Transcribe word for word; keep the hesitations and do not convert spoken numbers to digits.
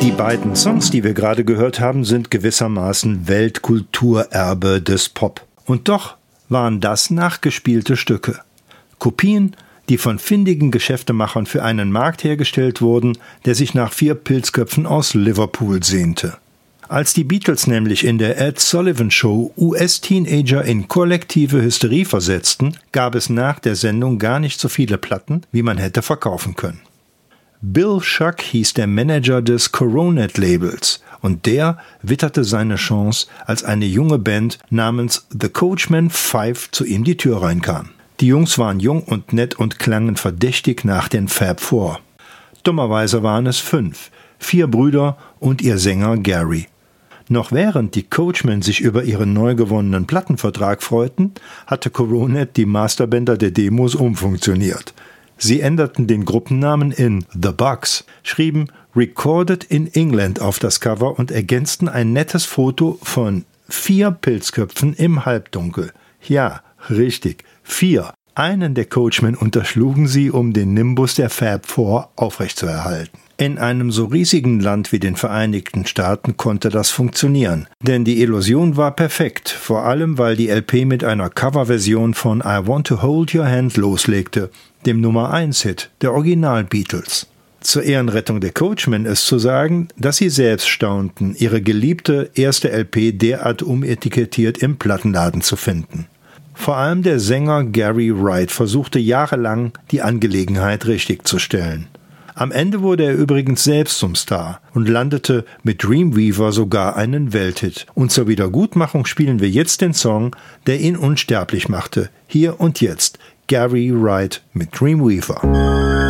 Die beiden Songs, die wir gerade gehört haben, sind gewissermaßen Weltkulturerbe des Pop. Und doch waren das nachgespielte Stücke. Kopien, die von findigen Geschäftemachern für einen Markt hergestellt wurden, der sich nach vier Pilzköpfen aus Liverpool sehnte. Als die Beatles nämlich in der Ed Sullivan Show U S-Teenager in kollektive Hysterie versetzten, gab es nach der Sendung gar nicht so viele Platten, wie man hätte verkaufen können. Bill Shuck hieß der Manager des Coronet-Labels und der witterte seine Chance, als eine junge Band namens The Coachman Five zu ihm die Tür reinkam. Die Jungs waren jung und nett und klangen verdächtig nach den Fab Four. Dummerweise waren es fünf, vier Brüder und ihr Sänger Gary. Noch während die Coachmen sich über ihren neu gewonnenen Plattenvertrag freuten, hatte Coronet die Masterbänder der Demos umfunktioniert. Sie änderten den Gruppennamen in The Bugs, schrieben Recorded in England auf das Cover und ergänzten ein nettes Foto von vier Pilzköpfen im Halbdunkel. Ja, richtig, vier. Einen der Coachmen unterschlugen sie, um den Nimbus der Fab Four aufrechtzuerhalten. In einem so riesigen Land wie den Vereinigten Staaten konnte das funktionieren, denn die Illusion war perfekt, vor allem weil die L P mit einer Coverversion von I Want to Hold Your Hand loslegte, dem Nummer eins Hit der Original-Beatles. Zur Ehrenrettung der Coachmen ist zu sagen, dass sie selbst staunten, ihre geliebte erste L P derart umetikettiert im Plattenladen zu finden. Vor allem der Sänger Gary Wright versuchte jahrelang, die Angelegenheit richtigzustellen. Am Ende wurde er übrigens selbst zum Star und landete mit Dreamweaver sogar einen Welthit. Und zur Wiedergutmachung spielen wir jetzt den Song, der ihn unsterblich machte. Hier und jetzt, Gary Wright mit Dreamweaver.